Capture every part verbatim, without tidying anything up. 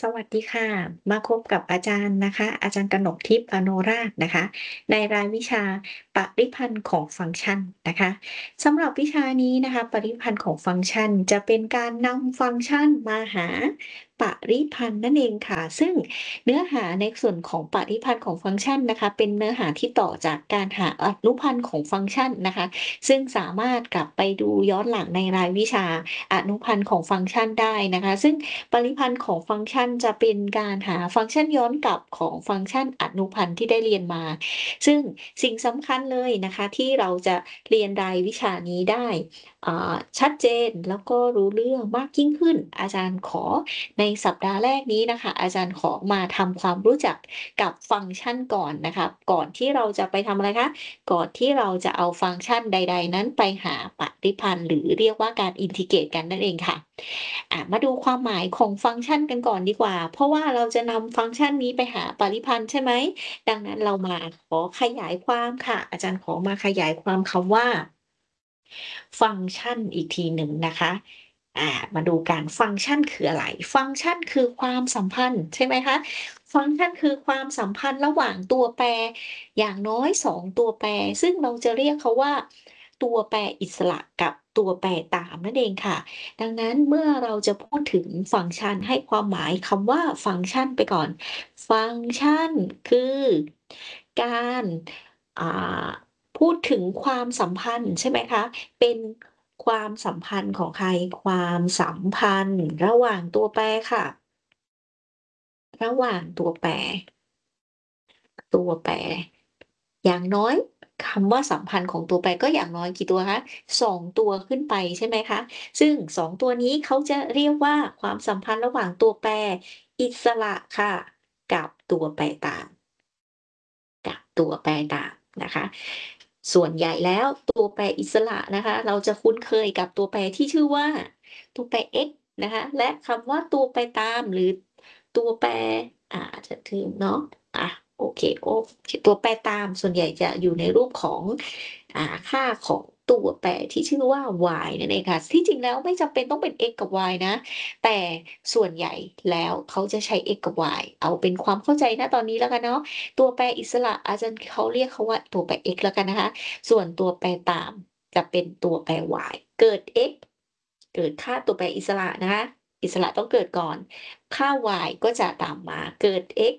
สวัสดีค่ะมาพบกับอาจารย์นะคะอาจารย์กนกทิพย์อโนราชนะคะในรายวิชาปริพันธ์ของฟังก์ชันนะคะสำหรับวิชานี้นะคะปริพันธ์ของฟังก์ชันจะเป็นการนำฟังก์ชันมาหาปริพันธ์นั่นเองค่ะซึ่งเนื้อหาในส่วนของปริพันธ์ของฟังก์ชันนะคะเป็นเนื้อหาที่ต่อจากการหาอนุพันธ์ของฟังก์ชันนะคะซึ่งสามารถกลับไปดูย้อนหลังในรายวิชาอนุพันธ์ของฟังก์ชันได้นะคะซึ่ง ปริพันธ์ของฟังก์ชันจะเป็นการหาฟังก์ชันย้อนกลับของฟังก์ชันอนุพันธ์ที่ได้เรียนมา ซึ่งสิ่งสำคัญเลยนะคะที่เราจะเรียนรายวิชานี้ได้อ่าชัดเจนแล้วก็รู้เรื่องมากยิ่งขึ้นอาจารย์ขอในสัปดาห์แรกนี้นะคะอาจารย์ขอมาทำความรู้จักกับฟังก์ชันก่อนนะคะก่อนที่เราจะไปทำอะไรคะก่อนที่เราจะเอาฟังก์ชันใดๆนั้นไปหาปริพันธ์หรือเรียกว่าการอินทิเกรตกันนั่นเองค่ะ อ่ะมาดูความหมายของฟังก์ชันกันก่อนดีกว่า เพราะว่าเราจะนำฟังก์ชันนี้ไปหาปริพันธ์ใช่ไหม ดังนั้นเรามาขอขยายความค่ะ อาจารย์ขอมาขยายความคำว่าฟังก์ชันอีกทีหนึ่งนะคะอ่ามาดูกันฟังก์ชันคืออะไร ฟังก์ชันคือความสัมพันธ์ใช่ไหมคะ ฟังก์ชันคือความสัมพันธ์ระหว่างตัวแปรอย่างน้อยสองตัวแปรซึ่งเราจะเรียกเขาว่าตัวแปรอิสระกับตัวแปรตามนั่นเองค่ะ ดังนั้นเมื่อเราจะพูดถึงฟังก์ชันให้ความหมายคำว่าฟังก์ชันไปก่อน ฟังก์ชันคือการอ่าพูดถึงความสัมพันธ์ใช่ไหมคะ เป็นความสัมพันธ์ของใคร ความสัมพันธ์ระหว่างตัวแปรค่ะ ระหว่างตัวแปร ตัวแปรอย่างน้อยคำว่าสัมพันธ์ของตัวแปรก็อย่างน้อยกี่ตัวคะสองตัวขึ้นไปใช่ไหมคะซึ่งสองตัวนี้เขาจะเรียกว่าความสัมพันธ์ระหว่างตัวแปรอิสระค่ะกับตัวแปรตามกับตัวแปรตามนะคะส่วนใหญ่แล้วตัวแปรอิสระนะคะเราจะคุ้นเคยกับตัวแปรที่ชื่อว่าตัวแปร x นะคะและคำว่าตัวแปรตามหรือตัวแปรอ่าจะถึงเนาะอะ โอเคโอเคตัวแปรตามส่วนใหญ่จะอยู่ในรูปของอ่าค่าของตัวแปรที่ชื่อว่า y นั่นเองค่ะที่จริงแล้วไม่จำเป็นต้องเป็น x กับ y นะแต่ส่วนใหญ่แล้วเขาจะใช้ x กับ y เอาเป็นความเข้าใจณตอนนี้แล้วกันเนาะตัวแปรอิสระอาจารย์เขาเรียกเขาว่าตัวแปร x แล้วกันนะคะส่วนตัวแปรตามจะเป็นตัวแปร y เกิด x เกิดค่าตัวแปรอิสระนะคะอิสระต้องเกิดก่อนค่า y ก็จะตามมาเกิด x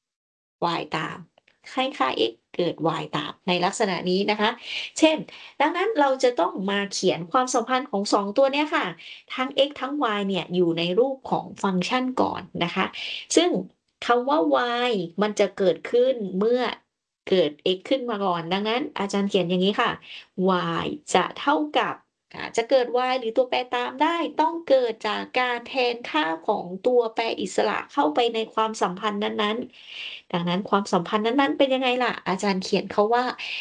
y ตามให้ค่า x เกิด y ตามในลักษณะนี้นะคะ เช่น ดังนั้นเราจะต้องมาเขียนความสัมพันธ์ของสองตัวเนี้ยค่ะ ทั้ง x ทั้ง y เนี่ยอยู่ในรูปของฟังก์ชันก่อนนะคะ ซึ่งคำว่า y มันจะเกิดขึ้นเมื่อเกิด x ขึ้นมาก่อน ดังนั้นอาจารย์เขียนอย่างงี้ค่ะ y จะเท่ากับอ่าจะเกิด y หรือตัวแปรตามได้ต้องเกิดจากการแทนค่าของตัวแปรอิสระเข้าไปในความสัมพันธ์นั้นๆ ดังนั้นความสัมพันธ์นั้นๆเป็นยังไงล่ะอาจารย์เขียนเขาว่า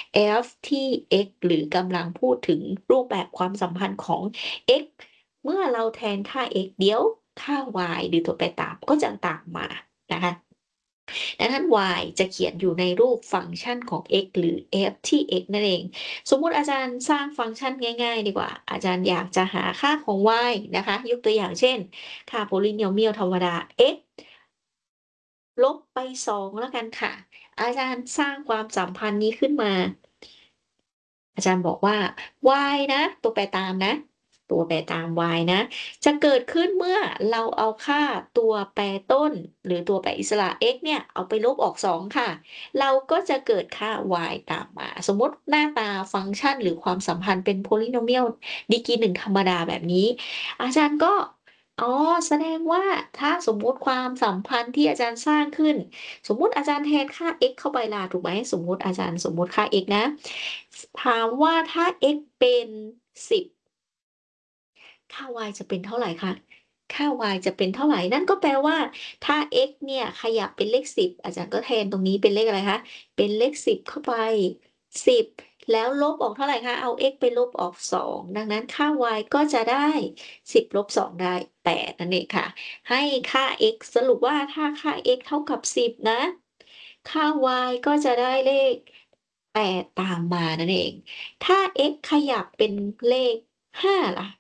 f ที่ x หรือกำลังพูดถึงรูปแบบความสัมพันธ์ของ x เมื่อเราแทนค่า x เดี๋ยวค่า y หรือตัวแปรตามก็จะตามมานะคะ ดังนั้น y จะเขียนอยู่ในรูปฟังก์ชันของ x หรือ f ที่ x นั่นเอง สมมุติอาจารย์สร้างฟังก์ชันง่ายๆดีกว่า อาจารย์อยากจะหาค่าของ y นะคะ ยกตัวอย่างเช่น ค่า polynomial ธรรมดา x ลบไปสองแล้วกันค่ะ อาจารย์สร้างความสัมพันธ์นี้ขึ้นมา อาจารย์บอกว่า y นะตัวแปรตามนะตัวแปรตาม y นะจะเกิดขึ้นเมื่อเราเอาค่าตัวแปรต้นหรือตัวแปรอิสระ x เนี่ยเอาไปลบออกสองค่ะเราก็จะเกิดค่า y ตามมาสมมติหน้าตาฟังก์ชันหรือความสัมพันธ์เป็น polynomial ดีกรีหนึ่งธรรมดาแบบนี้อาจารย์ก็อ๋อแสดงว่าถ้าสมมุติความสัมพันธ์ที่อาจารย์สร้างขึ้นสมมุติอาจารย์แทนค่า x เข้าไปล่ะถูกไหมสมมุติอาจารย์สมมุติค่า x นะถามว่าถ้า x เป็นสิบค่า y จะเป็นเท่าไรคะค่า y จะเป็นเท่าไรนั่นก็แปลว่าถ้า x เนี่ยขยับเป็นเลขสิบอาจารย์ก็แทนตรงนี้เป็นเลขอะไรคะเป็นเลขสิบเข้าไปสิบแล้วลบออกเท่าไรคะเอา x ไปลบออกสองดังนั้นค่า y ก็จะได้สิบลบสองได้แปดนั่นเองค่ะให้ค่า x สรุปว่าถ้าค่า x เท่ากับสิบนะค่า y ก็จะได้เลขแปดตามมานั่นเอง ถ้า x ขยับเป็นเลขห้าล่ะอะ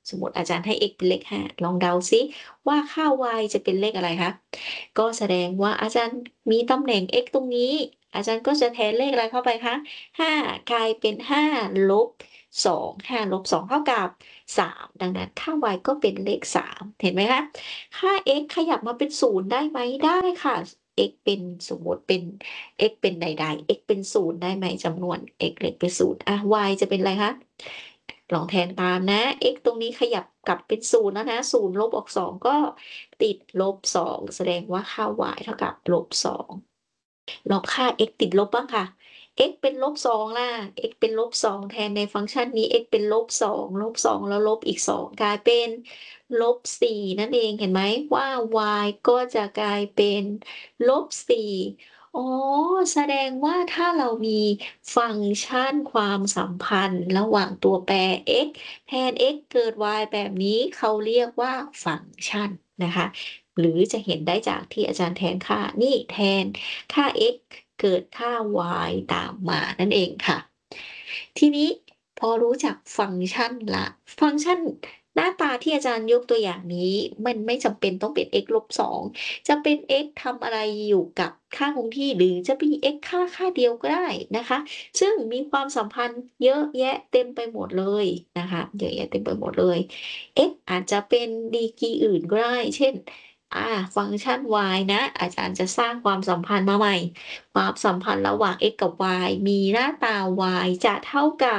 สมมุติอาจารย์ให้ x เป็นเลขห้าลองเดาซิว่าค่า y จะเป็นเลขอะไรคะก็แสดงว่าอาจารย์มีตำแหน่ง x ตรงนี้อาจารย์ก็จะแทนเลขอะไรเข้าไปคะห้ากลายเป็นห้าลบสอง ห้าลบสองเท่ากับสามดังนั้นค่า y ก็เป็นเลขสามเห็นไหมคะค่า x ขยับมาเป็นศูนย์ได้ไหมได้ค่ะ x เป็นสมมุติเป็น x เป็นใดๆ x เป็นศูนย์ได้ไหมจำนวน x เล็กเป็นศูนย์อะ y จะเป็นอะไรคะลองแทนตามนะ x ตรงนี้ขยับกลับเป็นศูนย์แล้วนะศูนย์ลบออกสองก็ติดลบสองแสดงว่าค่า y เท่ากับลบสองลองค่า x ติดลบบ้างค่ะ x เป็นลบสองล่ะ x เป็นลบสองแทนในฟังก์ชันนี้ x เป็นลบสองลบสองแล้วลบอีกสองกลายเป็นลบสี่นั่นเองเห็นไหมว่า y ก็จะกลายเป็นลบสี่อ๋อแสดงว่าถ้าเรามีฟังก์ชันความสัมพันธ์ระหว่างตัวแปร x แทน x เกิด y แบบนี้เขาเรียกว่าฟังก์ชันนะคะหรือจะเห็นได้จากที่อาจารย์แทนค่านี่แทนค่า x เกิดค่า y ตามมานั่นเองค่ะ ทีนี้พอรู้จักฟังก์ชันละฟังก์ชันหน้าตาที่อาจารย์ยกตัวอย่างนี้มันไม่จำเป็นต้องเป็น x ลบสองจะเป็น x ทำอะไรอยู่กับค่าคงที่หรือจะมี x ค่าค่าเดียวก็ได้นะคะซึ่งมีความสัมพันธ์เยอะแยะเต็มไปหมดเลยนะคะเยอะแยะเต็มไปหมดเลย x อาจจะเป็นดีกรีอื่นก็ได้เช่นอ่าฟังก์ชัน y นะอาจารย์จะสร้างความสัมพันธ์มาใหม่ความสัมพันธ์ระหว่าง x กับ y มีหน้าตา y จะเท่ากับ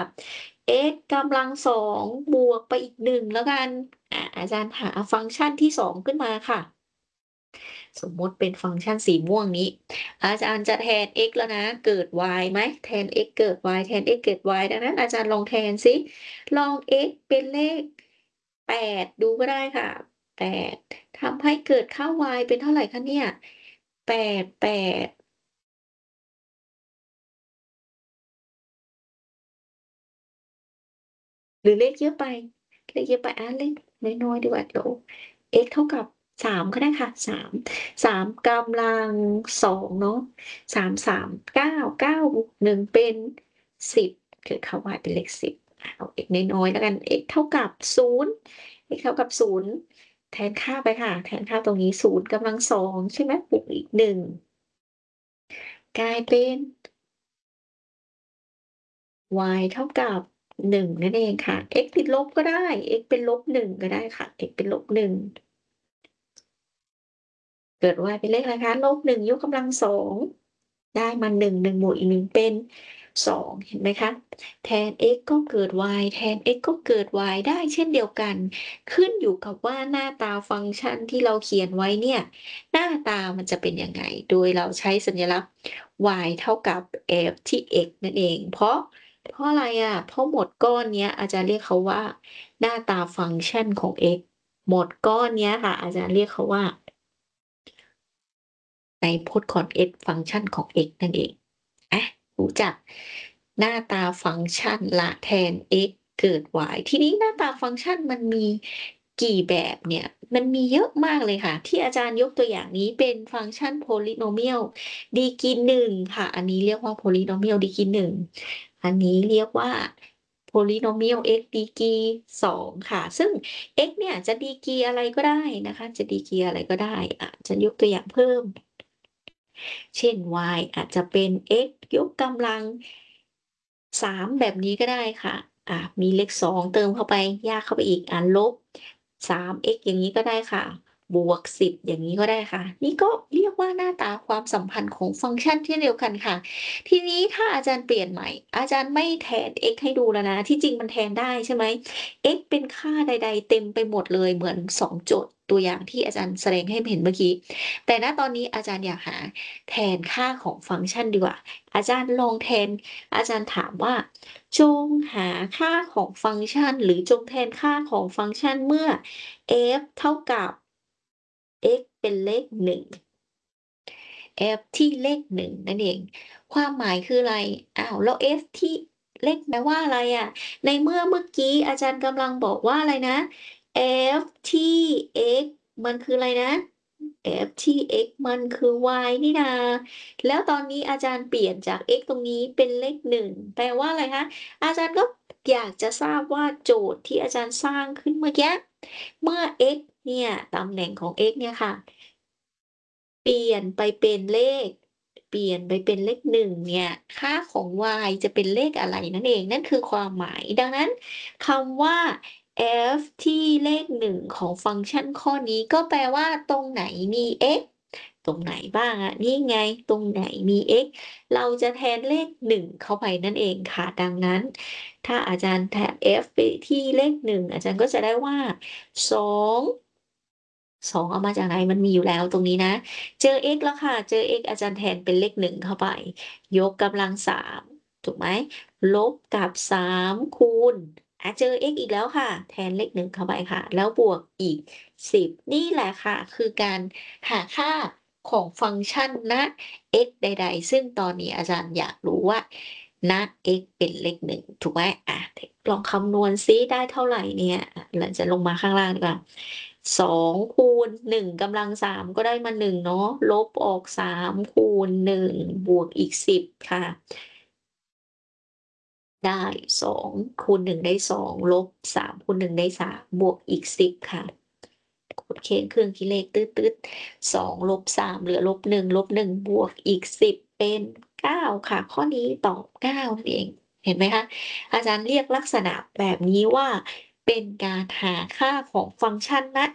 x กำลังสองบวกไปอีกหนึ่งแล้วกันอ่าอาจารย์หาฟังก์ชันที่สองขึ้นมาค่ะสมมติเป็นฟังก์ชันสีม่วงนี้อาจารย์จะแทน x แล้วนะเกิด y ไหมแทน x เกิด y แทน x เกิด y ดังนั้นอาจารย์ลองแทนซิลอง x เป็นเลขแปดดูก็ได้ค่ะแปดทำให้เกิดค่า y เป็นเท่าไรคะเนี่ยแปด แปด หรือเลขเยอะไปเลขเยอะไปอาเลขน้อยๆดีกว่าเดี๋ยว x เท่ากับสามก็ได้ค่ะสาม สามกำลังสองเนาะสาม สาม เก้า เก้าบวกหนึ่งเป็นสิบเกิดค่า y เป็นเลขสิบอาเอา x น้อยๆแล้วกัน x เท่ากับศูนย์ x เท่ากับศูนย์แทนค่าไปค่ะแทนค่าตรงนี้ศูนย์กำลังสองใช่ไหมบวกอีกหนึ่งกลายเป็น y เท่ากับหนึ่งนั่นเองค่ะ x ติดลบก็ได้ x เป็นลบหนึ่งก็ได้ค่ะ x เป็นลบหนึ่งเกิด y เป็นเลขอะไรคะลบหนึ่งยกกำลังสองได้มาหนึ่ง หนึ่งบวกอีกหนึ่งเป็นสองเห็นไหมคะแทน x ก็เกิด y แทน x ก็เกิด y ได้เช่นเดียวกันขึ้นอยู่กับว่าหน้าตาฟังก์ชันที่เราเขียนไว้เนี่ยหน้าตามันจะเป็นยังไงโดยเราใช้สัญลักษณ์ y เท่ากับ f ที่ x นั่นเองเพราะเพราะอะไรอะเพราะหมวดก้อนเนี้ยอาจารย์เรียกเขาว่าหน้าตาฟังก์ชันของ x หมวดก้อนเนี้ยค่ะอาจารย์เรียกเขาว่าในพจน์ของ x ฟังก์ชันของ x นั่นเองอารู้จักหน้าตาฟังก์ชันละแทน x เกิด y ทีนี้หน้าตาฟังก์ชันมันมีกี่แบบเนี่ยมันมีเยอะมากเลยค่ะที่อาจารย์ยกตัวอย่างนี้เป็นฟังก์ชัน polynomial ดีกรีหนึ่งค่ะอันนี้เรียกว่า polynomial ดีกรีหนึ่งอันนี้เรียกว่า polynomial x ดีกรีสองค่ะซึ่ง x เนี่ยจะดีกรีอะไรก็ได้นะคะจะดีกรีอะไรก็ได้อาจะยกตัวอย่างเพิ่ม เช่น y อาจจะเป็น x ยกกำลังสามแบบนี้ก็ได้ค่ะอ่ามีเลขสองเติมเข้าไปยากเข้าไปอีกอ่าลบ สาม x อย่างงี้ก็ได้ค่ะบวกสิบอย่างงี้ก็ได้ค่ะนี่ก็เรียกว่าหน้าตาความสัมพันธ์ของฟังก์ชันเช่นเดียวกันค่ะทีนี้ถ้าอาจารย์เปลี่ยนใหม่อาจารย์ไม่แทน x ให้ดูแล้วนะที่จริงมันแทนได้ใช่ไหม x เป็นค่าใดๆเต็มไปหมดเลยเหมือนสองโจทย์ตัวอย่างที่อาจารย์แสดงให้เห็นเมื่อกี้แต่ณตอนนี้อาจารย์อยากหา แทนค่าของฟังก์ชันดีกว่า อาจารย์ลองแทน อาจารย์ถามว่าจงหาค่าของฟังก์ชันหรือจงแทนค่าของฟังก์ชันเมื่อ f เท่ากับ x เป็นเลขหนึ่ง f ที่เลขหนึ่งนั่นเอง ความหมายคืออะไรอ้าวแล้ว f ที่เลขแปลว่าอะไรอะในเมื่อเมื่อกี้อาจารย์กำลังบอกว่าอะไรนะ f ที่ x มันคืออะไรนะ f ที่ x มันคือ y นี่นาแล้วตอนนี้อาจารย์เปลี่ยนจาก x ตรงนี้เป็นเลขหนึ่งแปลว่าอะไรคะอาจารย์ก็อยากจะทราบว่าโจทย์ที่อาจารย์สร้างขึ้นเมื่อกี้เมื่อ x เนี่ยตำแหน่งของ x เนี่ยค่ะเปลี่ยนไปเป็นเลขเปลี่ยนไปเป็นเลขหนึ่งเนี่ยค่าของ y จะเป็นเลขอะไรนั่นเองนั่นคือความหมายดังนั้นคำว่า f ที่เลขหนึ่งของฟังก์ชันข้อนี้ก็แปลว่าตรงไหนมี x ตรงไหนบ้างอะนี่ไงตรงไหนมี x เราจะแทนเลขหนึ่งเข้าไปนั่นเองค่ะดังนั้นถ้าอาจารย์แทน f ไปที่เลขหนึ่งอาจารย์ก็จะได้ว่าสอง สองเอามาจากไหนมันมีอยู่แล้วตรงนี้นะเจอ x แล้วค่ะเจอ x อาจารย์แทนเป็นเลขหนึ่งเข้าไปยกกำลังสามถูกไหมลบกับสามคูณอาเจอ x อีกแล้วค่ะแทนเลขหนึ่งเข้าไปค่ะแล้วบวกอีกสิบนี่แหละค่ะคือการหาค่าของฟังก์ชันณ x ใดๆซึ่งตอนนี้อาจารย์อยากรู้ว่าณ x เป็นเลขหนึ่งถูกไหมอะลองคำนวณซิได้เท่าไรเนี่ยเราจะลงมาข้างล่างดีกว่าสองคูณหนึ่งกำลังสามก็ได้มาหนึ่งเนาะลบออกสามคูณหนึ่งบวกอีกสิบค่ะได้สองคูณหนึ่งได้สองลบสามคูณหนึ่งได้สามบวกอีกสิบค่ะกดเค้นเครื่องคิดเลขตื๊ดๆสองลบสามเหลือลบหนึ่งลบหนึ่งบวกอีกสิบเป็นเก้าค่ะข้อนี้ตอบเก้านั่นเองเห็นไหมคะอาจารย์เรียกลักษณะแบบนี้ว่าเป็นการหาค่าของฟังก์ชันณ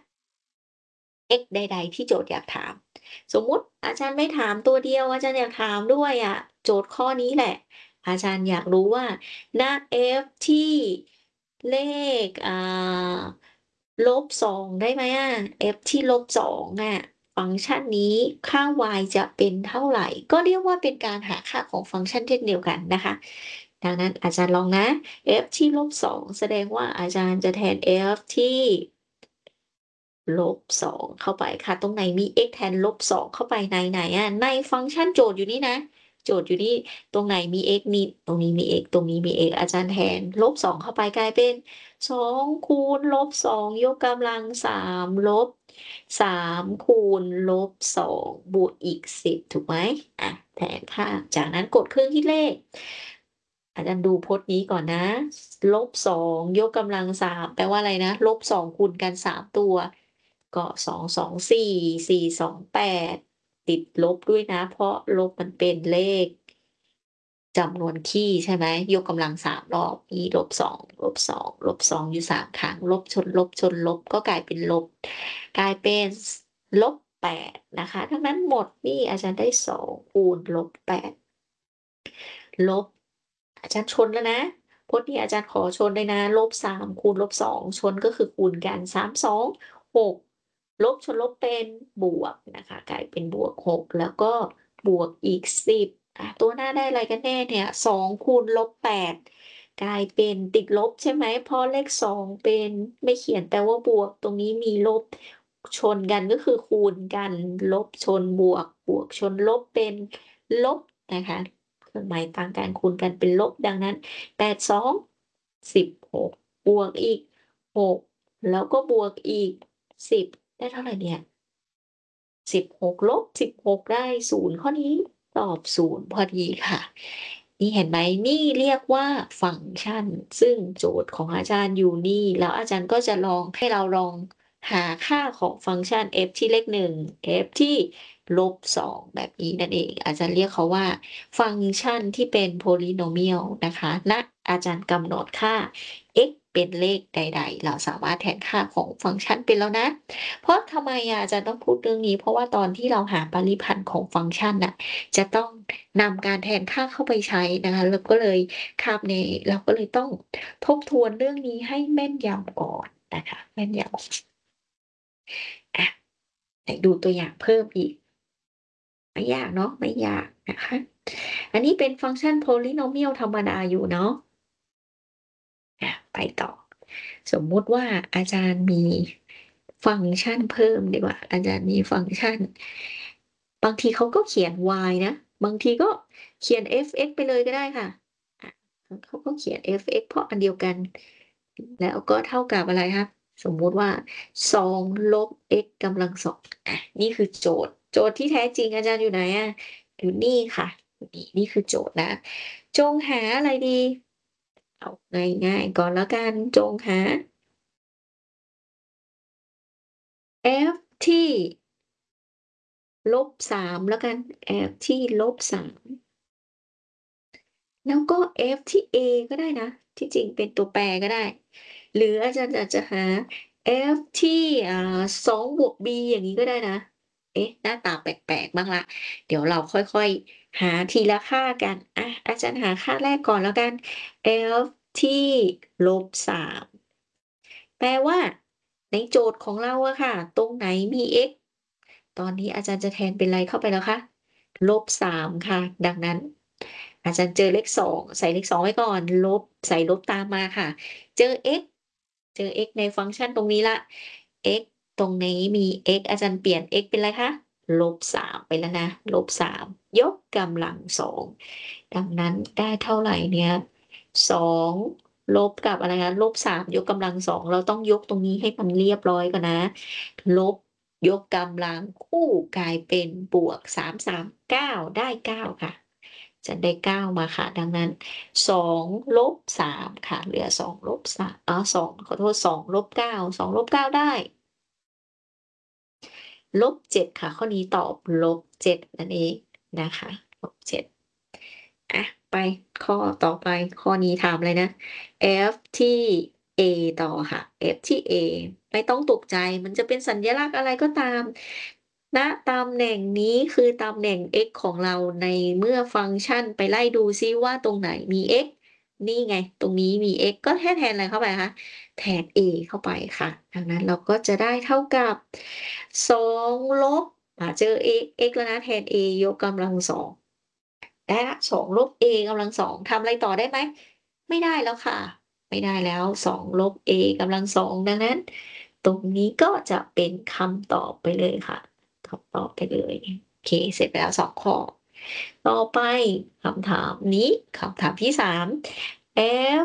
x ใดๆที่โจทย์อยากถามสมมุติอาจารย์ไม่ถามตัวเดียวอาจารย์อยากถามด้วยอะโจทย์ข้อนี้แหละอาจารย์อยากรู้ว่าณ f ที่เลขอ่าลบสองได้ไหมอะ f ที่ลบสองอะฟังก์ชันนี้ค่า y จะเป็นเท่าไรก็เรียกว่าเป็นการหาค่าของฟังก์ชันเช่นเดียวกันนะคะดังนั้นอาจารย์ลองนะ f ที่ลบสองแสดงว่าอาจารย์จะแทน f ที่ ลบสองเข้าไปค่ะตรงไหนมี x แทนลบสองเข้าไปในไหนอะในฟังก์ชันโจทย์อยู่นี่นะโจทย์อยู่นี่ตรงไหนมี x นี่ตรงนี้มี x ตรงนี้มี x อาจารย์แทนลบสองเข้าไปกลายเป็นสองคูณลบสองยกกำลังสามลบสามคูณลบสองบวกอีกสิบถูกไหมอะแทนค่าจากนั้นกดเครื่องคิดเลขอาจารย์ดูพจน์นี้ก่อนนะลบสองยกกำลังสามแปลว่าอะไรนะลบสองคูณกันสามตัวก็สอง สอง สี่ สี่ สอง แปดติดลบด้วยนะเพราะลบมันเป็นเลขจำนวนคี่ใช่ไหมยกกำลังสามรอบนี้ลบสองลบสองลบสองอยู่สามครั้งลบชนลบชนลบก็กลายเป็นลบกลายเป็นสลบแปดนะคะดังนั้นหมดหนี้อาจารย์ได้สองคูณลบแปด ลบอาจารย์ชนแล้วนะพจน์นี้อาจารย์ขอชนเลยนะลบสามคูณลบสองชนก็คือคูณกันสาม สอง หกลบชนลบเป็นบวกนะคะกลายเป็นบวกหกแล้วก็บวกอีกสิบอาตัวหน้าได้อะไรกันแน่เนี่ยสองคูณลบแปดกลายเป็นติดลบใช่ไหมเพราะเลขสองเป็นไม่เขียนแปลว่าบวกตรงนี้มีลบชนกันก็คือคูณกันลบชนบวกบวกชนลบเป็นลบนะคะ เครื่องหมายต่างกันคูณกันเป็นลบดังนั้นแปด สอง สิบหกบวกอีกหกแล้วก็บวกอีกสิบได้เท่าไรเนี่ยสิบหกลบสิบหกได้ศูนย์ข้อนี้ตอบศูนย์พอดีค่ะนี่เห็นไหมนี่เรียกว่าฟังก์ชันซึ่งโจทย์ของอาจารย์อยู่นี่แล้วอาจารย์ก็จะลองให้เราลองหาค่าของฟังก์ชัน f ที่เลขหนึ่ง f ที่ลบสองแบบนี้นั่นเองอาจารย์เรียกเขาว่าฟังก์ชันที่เป็น polynomial นะคะณอาจารย์กำหนดค่า x เป็นเลขใดๆเราสามารถแทนค่าของฟังก์ชันเป็นแล้วนะ เพราะทำไมอะอาจารย์ต้องพูดเรื่องนี้เพราะว่าตอนที่เราหาปริพันธ์ของฟังก์ชันน่ะจะต้องนำการแทนค่าเข้าไปใช้นะคะเราก็เลยคาบนี้เราก็เลยต้องทบทวนเรื่องนี้ให้แม่นยำก่อนนะคะแม่นยำอะไหนดูตัวอย่างเพิ่มอีกไม่ยากเนาะไม่ยากนะคะอันนี้เป็นฟังก์ชัน polynomial ธรรมดาอยู่เนาะอะไปต่อสมมุติว่าอาจารย์มีฟังก์ชันเพิ่มดีกว่าอาจารย์มีฟังก์ชัน บางทีเขาก็เขียน y นะ บางทีก็เขียน f(x) ไปเลยก็ได้ค่ะอะเขาก็เขียน f(x) เพราะอันเดียวกัน แล้วก็เท่ากับอะไรคะสมมุติว่าสองลบ x กำลังสองอะนี่คือโจทย์ โจทย์ที่แท้จริงอาจารย์อยู่ไหนอะอยู่นี่ค่ะอยู่นี่นี่คือโจทย์นะ จงหาอะไรดีเอาง่ายๆก่อนแล้วกันจงหา f ที่ลบสามแล้วกัน f ที่ลบสามแล้วก็ f ที่ a ก็ได้นะที่จริงเป็นตัวแปรก็ได้หรืออาจารย์อาจจะหา f ที่อ่าสองบวก b อย่างงี้ก็ได้นะเอ๊ะหน้าตาแปลกๆบ้างแล้วเดี๋ยวเราค่อยๆหาทีละค่ากันอะอาจารย์หาค่าแรกก่อนแล้วกัน f ที่ลบสามแปลว่าในโจทย์ของเราอะค่ะตรงไหนมี x ตอนนี้อาจารย์จะแทนเป็นไรเข้าไปแล้วคะลบสามค่ะดังนั้นอาจารย์เจอเลขสองใส่เลขสองไว้ก่อนลบใส่ลบตามมาค่ะเจอ x เจอ x ในฟังก์ชันตรงนี้แล้ว x ตรงนี้มี x อาจารย์เปลี่ยน x เป็นไรคะลบสามไปแล้วนะลบสามยกกำลังสองดังนั้นได้เท่าไรเนี่ยสองลบกับอะไรคะลบสามยกกำลังสองเราต้องยกตรงนี้ให้มันเรียบร้อยก่อนนะลบยกกำลังคู่กลายเป็นบวกสาม สาม เก้าได้เก้าค่ะจะได้เก้ามาค่ะดังนั้นสองลบสามค่ะเหลือสองลบสามอ๋อสองขอโทษสองลบเก้า สองลบเก้าได้ลบเจ็ดค่ะข้อนี้ตอบลบเจ็ดนั่นเองนะคะลบเจ็ด อะไปข้อต่อไปข้อนี้ถามอะไรนะ F ที่ A ต่อค่ะ F ที่ A ไม่ต้องตกใจมันจะเป็นสัญลักษณ์อะไรก็ตามณตำแหน่งนี้คือตำแหน่ง x ของเราในเมื่อฟังก์ชันไปไล่ดูซิว่าตรงไหนมี x นี่ไงตรงนี้มี x ก็แค่แทนอะไรเข้าไปคะแทน a เข้าไปค่ะดังนั้นเราก็จะได้เท่ากับสองลบอ่าเจอ x x แล้วนะแทน a ยกกำลังสอง ได้แล้วสองลบ a กำลังสองทำอะไรต่อได้ไหมไม่ได้แล้วค่ะไม่ได้แล้วสองลบ a กำลังสองดังนั้นตรงนี้ก็จะเป็นคำตอบไปเลยค่ะคำตอบไปเลยโอเคเสร็จไปแล้วสองข้อต่อไปคำถามนี้คำถามที่สาม f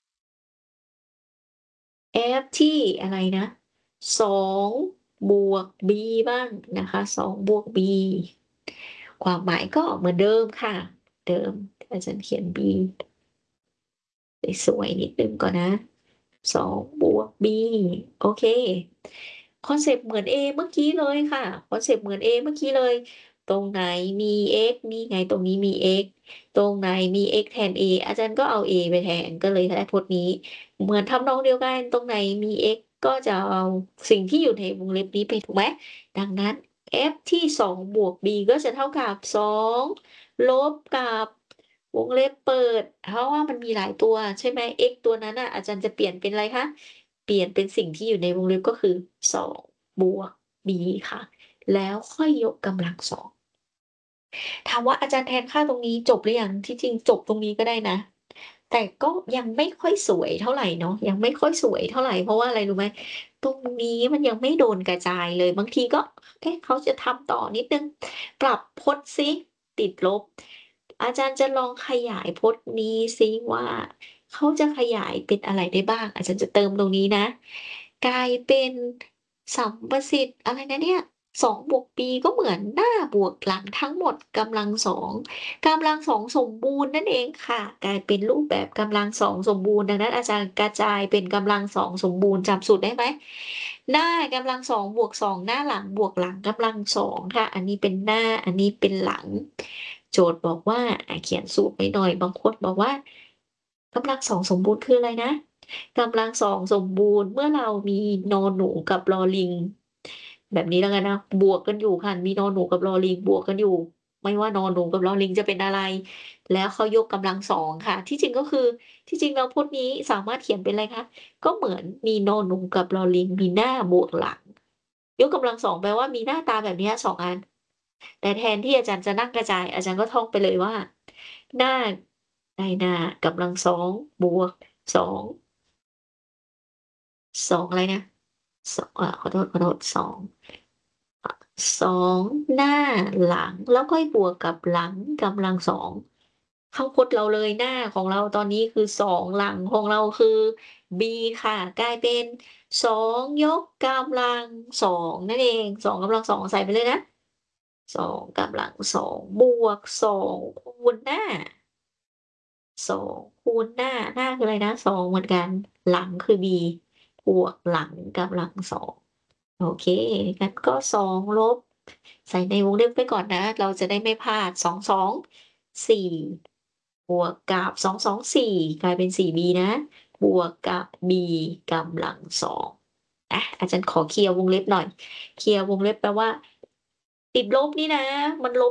f ที่อะไรนะสองบวก b บ้างนะคะสองบวก b ความหมายก็เหมือนเดิมค่ะเดิมอาจารย์เขียน b สวยๆนิดหนึ่งก่อนนะสองบวก b โอเคคอนเซปต์เหมือน A เมื่อกี้เลยค่ะคอนเซปต์เหมือน A เมื่อกี้เลยตรงไหนมี x นี่ไงตรงนี้มี x ตรงไหนมี x แทน a อาจารย์ก็เอา a ไปแทนก็เลยได้พจน์นี้เหมือนทำนองเดียวกันตรงไหนมี x ก็จะเอาสิ่งที่อยู่ในวงเล็บนี้ไปถูกไหมดังนั้น f ที่สองบวก b ก็จะเท่ากับสองลบกับวงเล็บเปิดเพราะว่ามันมีหลายตัวใช่ไหม x ตัวนั้นน่ะอาจารย์จะเปลี่ยนเป็นอะไรคะเปลี่ยนเป็นสิ่งที่อยู่ในวงเล็บก็คือสองบวก b ค่ะแล้วค่อยยกกำลังสองถามว่าอาจารย์แทนค่าตรงนี้จบหรือยังที่จริงจบตรงนี้ก็ได้นะแต่ก็ยังไม่ค่อยสวยเท่าไรเนาะยังไม่ค่อยสวยเท่าไรเพราะว่าอะไรรู้ไหมตรงนี้มันยังไม่โดนกระจายเลยบางทีก็เอ๊ะเขาจะทำต่อนิดหนึ่งปรับพจน์ซิติดลบอาจารย์จะลองขยายพจน์นี้ซิว่าเขาจะขยายเป็นอะไรได้บ้างอาจารย์จะเติมตรงนี้นะกลายเป็นสัมประสิทธิ์อะไรนะเนี่ยสองบวก b ก็เหมือนหน้าบวกหลังทั้งหมดกำลังสองกำลังสองสมบูรณ์นั่นเองค่ะกลายเป็นรูปแบบกำลังสองสมบูรณ์ดังนั้นอาจารย์กระจายเป็นกำลังสองสมบูรณ์จำสูตรได้ไหมหน้ากำลังสองบวกสองหน้าหลังบวกหลังกำลังสองค่ะอันนี้เป็นหน้าอันนี้เป็นหลังโจทย์บอกว่าอ่าเขียนสูตรไว้หน่อยบางคนบอกว่ากำลังสองสมบูรณ์คืออะไรนะกำลังสองสมบูรณ์เมื่อเรามีนอหนูกับลอลิงแบบนี้แล้วกันนะบวกกันอยู่ค่ะมีนอหนูกับลอลิงบวกกันอยู่ไม่ว่านอหนูกับลอลิงจะเป็นอะไรแล้วเขายกกำลังสองค่ะที่จริงก็คือที่จริงแล้วพจน์นี้สามารถเขียนเป็นอะไรคะก็เหมือนมีนอหนูกับลอลิงมีหน้าบวกหลังยกกำลังสองแปลว่ามีหน้าตาแบบเนี้ยสองอันแต่แทนที่อาจารย์จะนั่งกระจายอาจารย์ก็ท่องไปเลยว่าหน้าได้หน้ากำลังสองบวกสองสองอะไรนะสอ่าขอโทษขอโทษสองสองหน้าหลังแล้วค่อยบวกกับหลังกำลังสองเข้าพจน์เราเลยหน้าของเราตอนนี้คือสองหลังของเราคือ b ค่ะกลายเป็นสองยกกำลังสองนั่นเองสองกำลังสองใส่ไปเลยนะสองกำลังสองบวกสองคูณหน้าสอง คูณหน้า หน้าคืออะไรนะ สอง เหมือนกัน หลังคือ b บวกหลังกำลัง สอง โอเค งั้นก็ สอง ลบ ใส่ในวงเล็บไว้ก่อนนะ เราจะได้ไม่พลาด สอง สอง สี่ บวกกับ สอง สอง สี่ กลายเป็น สี่ b นะ บวกกับ b กำลัง สอง อะ อาจารย์ขอเคลียร์วงเล็บหน่อย เคลียร์วงเล็บแปลว่า ติดลบนี่นะ มันลบ